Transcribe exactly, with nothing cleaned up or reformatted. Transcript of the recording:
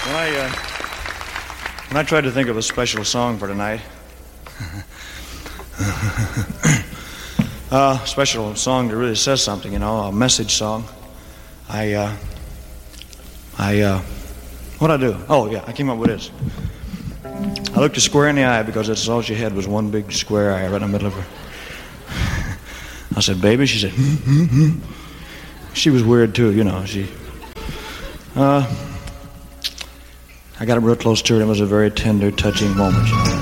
When I, uh, when I tried to think of a special song for tonight, uh, a special song that really says something, you know, a message song, I, uh, I, uh, what'd I do? Oh, yeah, I came up with this. I looked her square in the eye because that's all she had was one big square eye right in the middle of her. I said, baby, she said, hmm, hmm, hmm. She was weird too, you know, she, uh, I got up real close to her and it was a very tender, touching moment, you know.